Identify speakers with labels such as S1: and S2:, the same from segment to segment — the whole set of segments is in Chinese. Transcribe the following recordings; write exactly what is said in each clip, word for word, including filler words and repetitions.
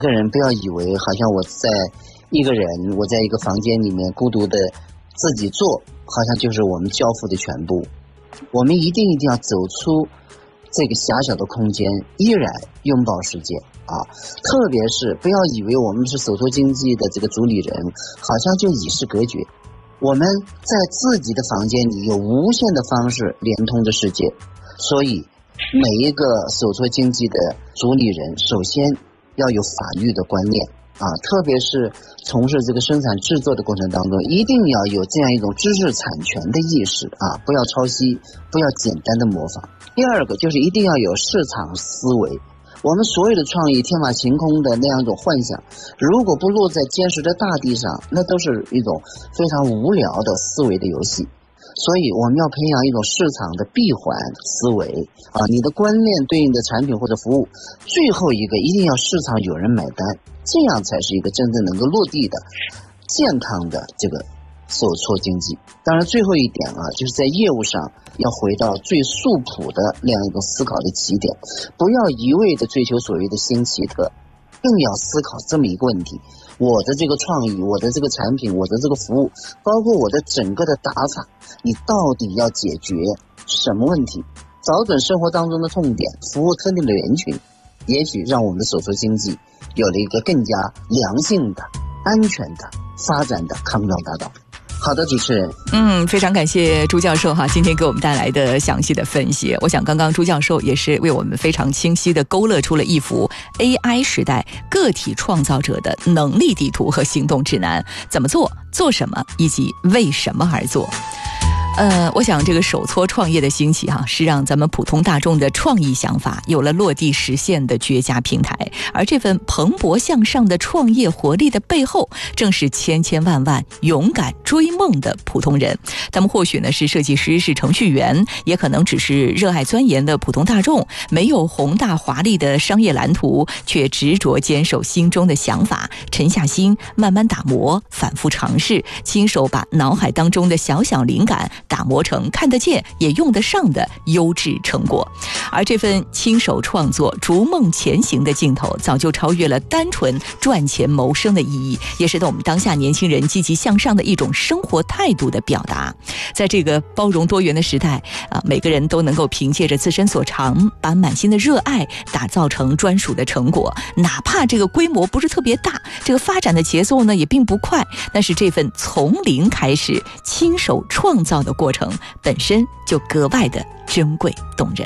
S1: 个人不要以为好像我在一个人，我在一个房间里面孤独的自己做，好像就是我们交付的全部。我们一定一定要走出这个狭小的空间，依然拥抱世界啊！特别是不要以为我们是手托经济的这个主理人，好像就与世隔绝。我们在自己的房间里有无限的方式连通着世界，所以每一个手托经济的主理人，首先要有法律的观念啊，特别是从事这个生产制作的过程当中，一定要有这样一种知识产权的意识啊，不要抄袭，不要简单的模仿。第二个就是一定要有市场思维。我们所有的创意天马行空的那样一种幻想，如果不落在坚实的大地上，那都是一种非常无聊的思维的游戏。所以我们要培养一种市场的闭环思维啊，你的观念对应的产品或者服务，最后一个一定要市场有人买单，这样才是一个真正能够落地的健康的这个手托经济。当然最后一点啊，就是在业务上要回到最素朴的那样一种思考的起点，不要一味的追求所谓的新奇特，更要思考这么一个问题：我的这个创意，我的这个产品，我的这个服务，包括我的整个的打法，你到底要解决什么问题？找准生活当中的痛点，服务特定的人群，也许让我们的手托经济有了一个更加良性的、安全的发展的康庄大道。好的，主持人，
S2: 嗯，非常感谢朱教授哈，今天给我们带来的详细的分析。我想刚刚朱教授也是为我们非常清晰的勾勒出了一幅 A I 时代个体创造者的能力地图和行动指南，怎么做、做什么以及为什么而做。呃，我想这个手托创业的兴起哈、啊，是让咱们普通大众的创意想法有了落地实现的绝佳平台。而这份蓬勃向上的创业活力的背后，正是千千万万勇敢追梦的普通人。他们或许呢是设计师，是程序员，也可能只是热爱钻研的普通大众，没有宏大华丽的商业蓝图，却执着坚守心中的想法，沉下心，慢慢打磨，反复尝试，亲手把脑海当中的小小灵感打磨成看得见也用得上的优质成果。而这份亲手创作逐梦前行的劲头，早就超越了单纯赚钱谋生的意义，也是对我们当下年轻人积极向上的一种生活态度的表达。在这个包容多元的时代啊，每个人都能够凭借着自身所长，把满心的热爱打造成专属的成果，哪怕这个规模不是特别大，这个发展的节奏呢也并不快，但是这份从零开始亲手创造的过程本身就格外的珍贵动人。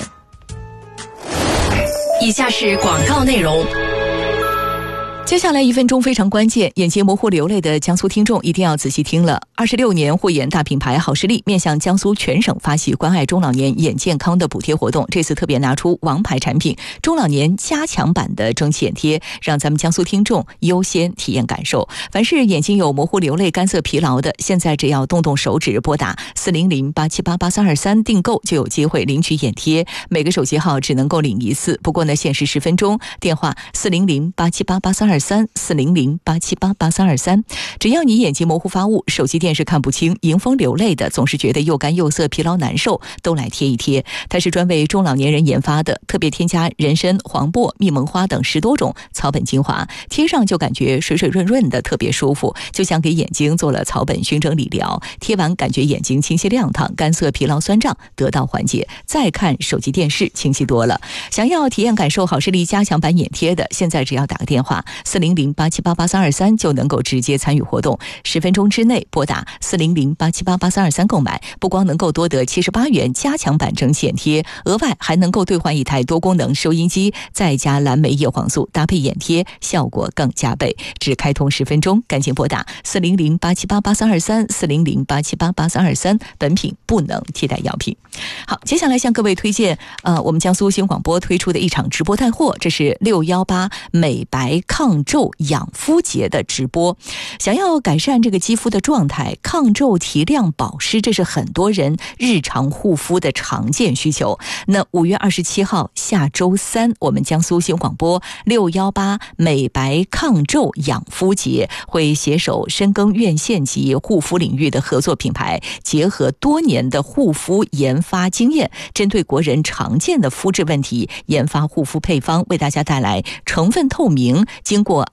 S3: 以下是广告内容。
S2: 接下来一分钟非常关键，眼睛模糊流泪的江苏听众一定要仔细听了。二十六年护眼大品牌好视力面向江苏全省发起关爱中老年眼健康的补贴活动，这次特别拿出王牌产品中老年加强版的蒸汽眼贴，让咱们江苏听众优先体验感受。凡是眼睛有模糊流泪、干涩疲劳的，现在只要动动手指拨打四零零八七八八三二三订购，就有机会领取眼贴。每个手机号只能够领一次，不过呢限时十分钟，电话四零零八七八八三二三四零零八七八八三二三。只要你眼睛模糊发雾，手机电视看不清，迎风流泪的，总是觉得又干又涩、疲劳难受，都来贴一贴。它是专为中老年人研发的，特别添加人参、黄柏、蜜蒙花等十多种草本精华，贴上就感觉水水润润的，特别舒服，就像给眼睛做了草本熏蒸理疗。贴完感觉眼睛清晰亮堂，干涩疲劳酸胀得到缓解，再看手机电视清晰多了。想要体验感受好视力加强版眼贴的，现在只要打个电话四零零八七八八三二三就能够直接参与活动，十分钟之内拨打四零零八七八八三二三购买，不光能够多得七十八元加强版蒸汽眼贴，额外还能够兑换一台多功能收音机，再加蓝莓叶黄素搭配眼贴，效果更加倍。只开通十分钟，赶紧拨打四零零八七八八三二三四零零八七八八三二三，本品不能替代药品。好，接下来向各位推荐呃，我们江苏新闻广播推出的一场直播带货，这是六一八美白抗皱养肤节的直播。想要改善这个肌肤的状态，抗皱提亮保湿，这是很多人日常护肤的常见需求。那五月二十七号下周三，我们江苏新闻广播六一八美白抗皱养肤节会携手深耕院线及护肤领域的合作品牌，结合多年的护肤研发经验，针对国人常见的肤质问题研发护肤配方，为大家带来成分透明、经过